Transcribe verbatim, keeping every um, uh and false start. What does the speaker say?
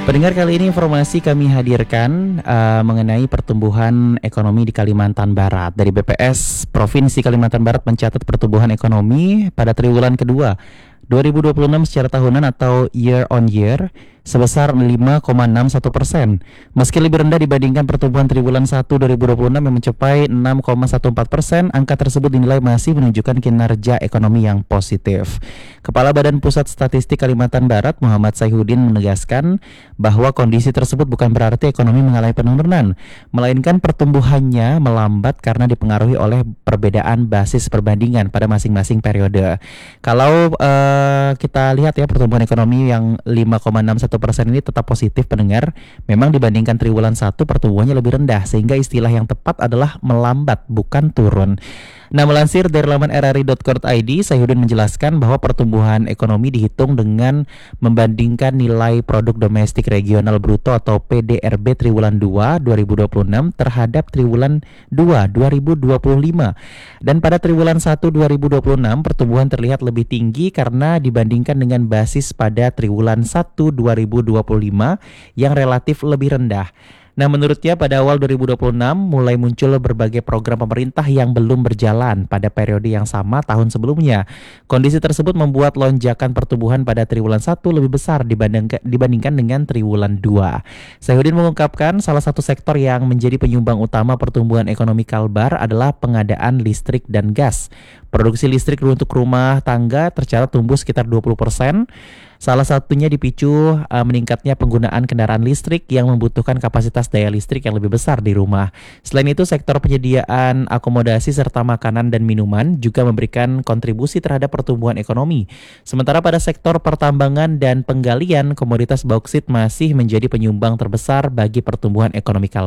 Pendengar, kali ini informasi kami hadirkan uh, mengenai pertumbuhan ekonomi di Kalimantan Barat. Dari B P S Provinsi Kalimantan Barat mencatat pertumbuhan ekonomi pada triwulan kedua dua ribu dua puluh enam secara tahunan atau year on year sebesar lima koma enam satu persen. Meski lebih rendah dibandingkan pertumbuhan triwulan satu dua ribu dua puluh enam yang mencapai enam koma empat satu persen, angka tersebut dinilai masih menunjukkan kinerja ekonomi yang positif. Kepala Badan Pusat Statistik Kalimantan Barat Muhammad Saihuddin menegaskan bahwa kondisi tersebut bukan berarti ekonomi mengalami penurunan, melainkan pertumbuhannya melambat karena dipengaruhi oleh perbedaan basis perbandingan pada masing-masing periode. Kalau uh, kita lihat ya, pertumbuhan ekonomi yang lima koma enam satu persen ini tetap positif, pendengar. Memang dibandingkan triwulan satu pertumbuhannya lebih rendah, sehingga istilah yang tepat adalah melambat bukan turun. Nah, melansir dari laman r r i dot co dot i d, Saihuddin menjelaskan bahwa pertumbuhan ekonomi dihitung dengan membandingkan nilai produk domestik regional bruto atau P D R B triwulan dua dua ribu dua puluh enam terhadap triwulan dua dua ribu dua puluh lima. Dan pada triwulan satu dua ribu dua puluh enam pertumbuhan terlihat lebih tinggi karena dibandingkan dengan basis pada triwulan satu dua ribu dua puluh lima yang relatif lebih rendah. Nah, menurutnya pada awal dua ribu dua puluh enam mulai muncul berbagai program pemerintah yang belum berjalan pada periode yang sama tahun sebelumnya. Kondisi tersebut membuat lonjakan pertumbuhan pada triwulan satu lebih besar dibandingkan, dibandingkan dengan triwulan dua. Saihuddin mengungkapkan salah satu sektor yang menjadi penyumbang utama pertumbuhan ekonomi Kalbar adalah pengadaan listrik dan gas. Produksi listrik untuk rumah tangga tercatat tumbuh sekitar dua puluh persen. Salah satunya dipicu uh, meningkatnya penggunaan kendaraan listrik yang membutuhkan kapasitas daya listrik yang lebih besar di rumah. Selain itu, sektor penyediaan akomodasi serta makanan dan minuman juga memberikan kontribusi terhadap pertumbuhan ekonomi. Sementara pada sektor pertambangan dan penggalian, komoditas bauksit masih menjadi penyumbang terbesar bagi pertumbuhan ekonomi Kalbar.